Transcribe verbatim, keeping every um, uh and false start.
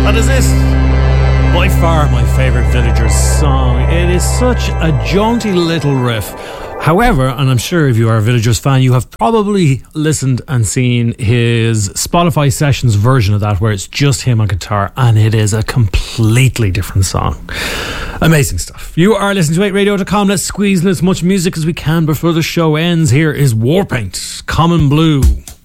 That is it. By far my favourite Villagers song. It is such a jaunty little riff. However, and I'm sure if you are a Villagers fan, you have probably listened and seen his Spotify Sessions version of that, where it's just him on guitar, and it is a completely different song. Amazing stuff. You are listening to eight radio dot com. Let's squeeze in as much music as we can before the show ends. Here is Warpaint, Common Blue.